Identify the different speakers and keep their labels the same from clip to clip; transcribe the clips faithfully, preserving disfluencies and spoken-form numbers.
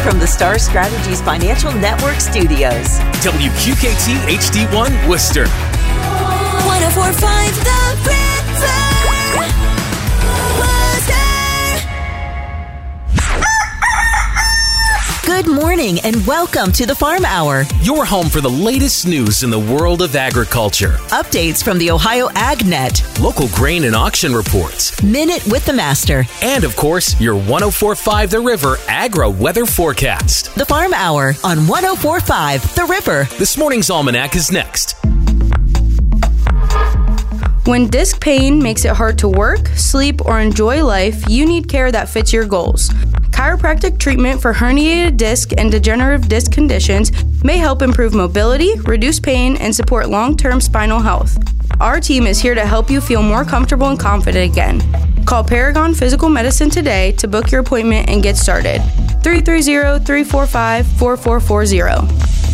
Speaker 1: from the Star Strategies Financial Network studios.
Speaker 2: W Q K T H D one Worcester.
Speaker 3: one oh four point five The River. Worcester.
Speaker 1: Good morning and welcome to the Farm Hour.
Speaker 2: Your home for the latest news in the world of agriculture.
Speaker 1: Updates from the Ohio AgNet.
Speaker 2: Local grain and auction reports.
Speaker 1: Minute with the Master.
Speaker 2: And of course, your one oh four point five The River Agro Weather Forecast.
Speaker 1: The Farm Hour on one oh four point five The River.
Speaker 2: This morning's almanac is next.
Speaker 4: When disc pain makes it hard to work, sleep, or enjoy life, you need care that fits your goals. Chiropractic treatment for herniated disc and degenerative disc conditions may help improve mobility, reduce pain, and support long-term spinal health. Our team is here to help you feel more comfortable and confident again. Call Paragon Physical Medicine today to book your appointment and get started. three three zero, three four five, four four four zero.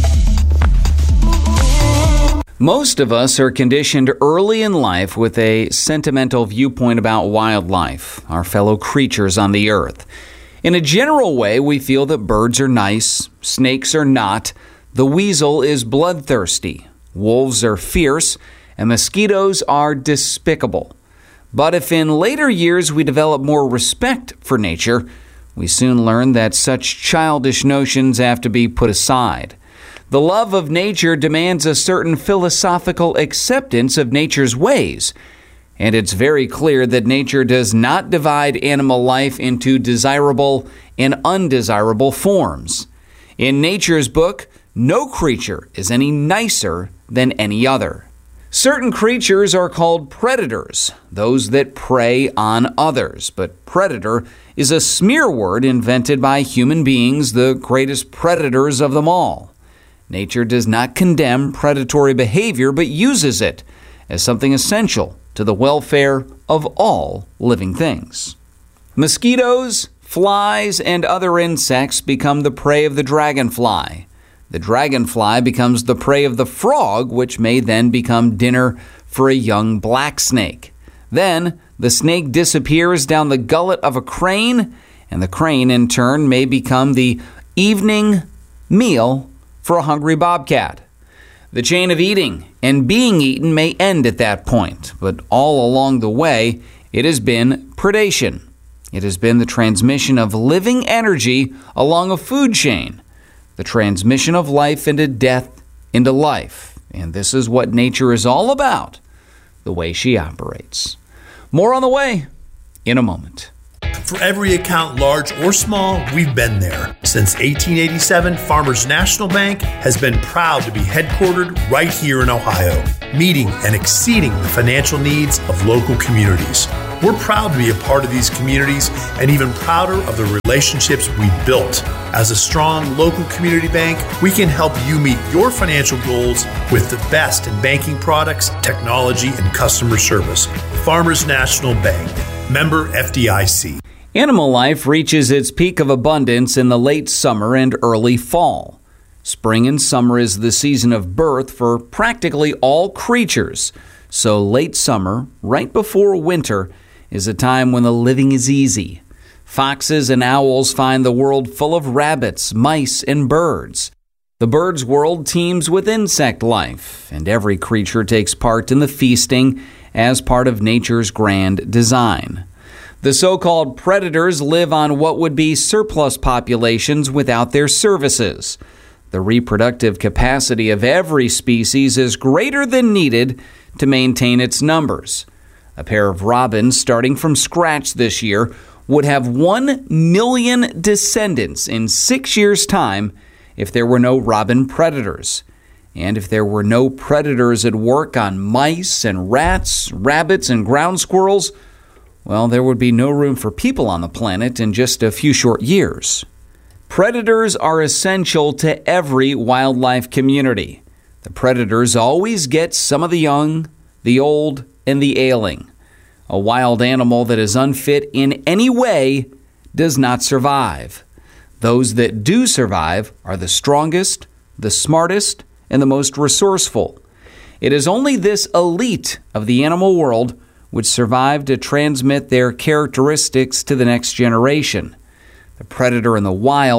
Speaker 5: Most of us are conditioned early in life with a sentimental viewpoint about wildlife, our fellow creatures on the earth. In a general way, we feel that birds are nice, snakes are not, the weasel is bloodthirsty, wolves are fierce, and mosquitoes are despicable. But if in later years we develop more respect for nature, we soon learn that such childish notions have to be put aside. The love of nature demands a certain philosophical acceptance of nature's ways, and it's very clear that nature does not divide animal life into desirable and undesirable forms. In nature's book, no creature is any nicer than any other. Certain creatures are called predators, those that prey on others, but predator is a smear word invented by human beings, the greatest predators of them all. Nature does not condemn predatory behavior, but uses it as something essential to the welfare of all living things. Mosquitoes, flies, and other insects become the prey of the dragonfly. The dragonfly becomes the prey of the frog, which may then become dinner for a young black snake. Then the snake disappears down the gullet of a crane, and the crane in turn may become the evening meal for a hungry bobcat. The chain of eating and being eaten may end at that point, but all along the way, it has been predation. It has been the transmission of living energy along a food chain, the transmission of life into death into life. And this is what nature is all about, the way she operates. More on the way in a moment.
Speaker 6: For every account, large or small, we've been there. Since eighteen eighty-seven, Farmers National Bank has been proud to be headquartered right here in Ohio, meeting and exceeding the financial needs of local communities. We're proud to be a part of these communities and even prouder of the relationships we built. As a strong local community bank, we can help you meet your financial goals with the best in banking products, technology, and customer service. Farmers National Bank, member F D I C.
Speaker 5: Animal life reaches its peak of abundance in the late summer and early fall. Spring and summer is the season of birth for practically all creatures. So late summer, right before winter, is a time when the living is easy. Foxes and owls find the world full of rabbits, mice, and birds. The bird's world teems with insect life, and every creature takes part in the feasting as part of nature's grand design. The so-called predators live on what would be surplus populations without their services. The reproductive capacity of every species is greater than needed to maintain its numbers. A pair of robins starting from scratch this year would have one million descendants in six years' time if there were no robin predators. And if there were no predators at work on mice and rats, rabbits, and ground squirrels, well, there would be no room for people on the planet in just a few short years. Predators are essential to every wildlife community. The predators always get some of the young, the old, and the ailing. A wild animal that is unfit in any way does not survive. Those that do survive are the strongest, the smartest, and the most resourceful. It is only this elite of the animal world which survive to transmit their characteristics to the next generation. The predator in the wild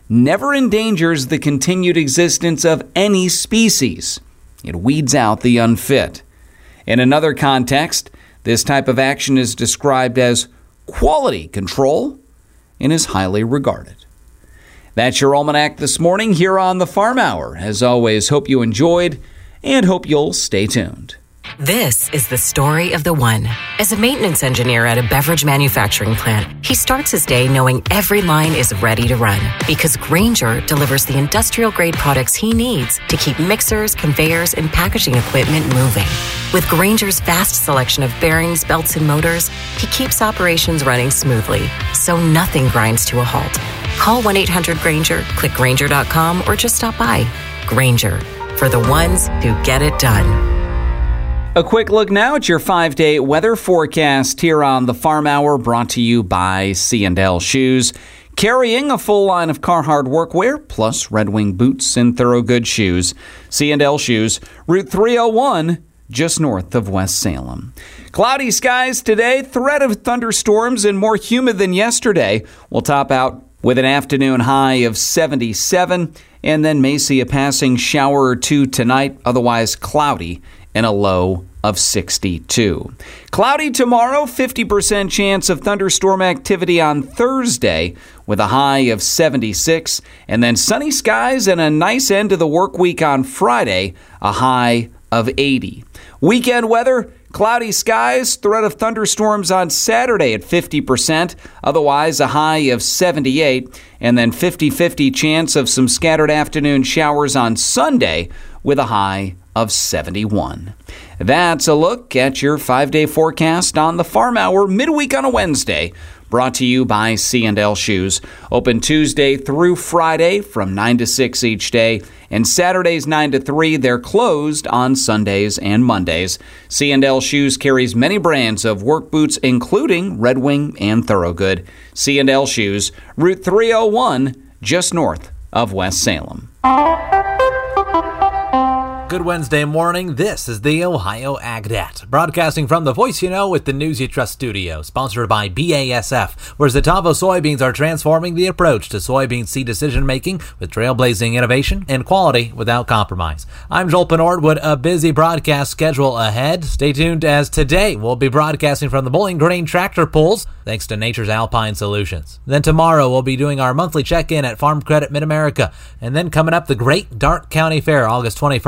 Speaker 5: never endangers the continued existence of any species. It weeds out the unfit. In another context, this type of action is described as quality control and is highly regarded. That's your Almanac this morning here on the Farm Hour. As always, hope you enjoyed and hope you'll stay tuned.
Speaker 7: This is the story of the one. As a maintenance engineer at a beverage manufacturing plant, he starts his day knowing every line is ready to run because Grainger delivers the industrial-grade products he needs to keep mixers, conveyors, and packaging equipment moving. With Grainger's vast selection of bearings, belts, and motors, he keeps operations running smoothly, so nothing grinds to a halt. Call one eight hundred Grainger, click Grainger dot com, or just stop by. Grainger, for the ones who get it done.
Speaker 5: A quick look now at your five-day weather forecast here on the Farm Hour, brought to you by C and L Shoes, carrying a full line of Carhartt workwear plus Red Wing boots and Thorogood shoes. C and L Shoes, Route three oh one, just north of West Salem. Cloudy skies today, threat of thunderstorms and more humid than yesterday. We'll top out with an afternoon high of seventy-seven, and then may see a passing shower or two tonight, otherwise cloudy, and a low of sixty-two. Cloudy tomorrow, fifty percent chance of thunderstorm activity on Thursday with a high of seventy-six, and then sunny skies and a nice end to the work week on Friday, a high of eighty. Weekend weather, cloudy skies, threat of thunderstorms on Saturday at fifty percent, otherwise a high of seventy-eight, and then fifty-fifty chance of some scattered afternoon showers on Sunday with a high of seventy-one. That's a look at your five-day forecast on the Farm Hour midweek on a Wednesday, brought to you by C and L Shoes. Open Tuesday through Friday from nine to six each day, and Saturdays nine to three. They're closed on Sundays and Mondays. C and L Shoes carries many brands of work boots, including Red Wing and Thorogood. C and L Shoes, Route three oh one, just north of West Salem.
Speaker 8: Good Wednesday morning. This is the Ohio AgNet, broadcasting from the Voice You Know with the News You Trust studio, sponsored by B A S F, where Zetavo soybeans are transforming the approach to soybean seed decision-making with trailblazing innovation and quality without compromise. I'm Joel Penord with a busy broadcast schedule ahead. Stay tuned, as today we'll be broadcasting from the Bowling Green tractor pulls, thanks to Nature's Alpine Solutions. Then tomorrow we'll be doing our monthly check-in at Farm Credit Mid-America, and then coming up the Great Dark County Fair, August twenty-first.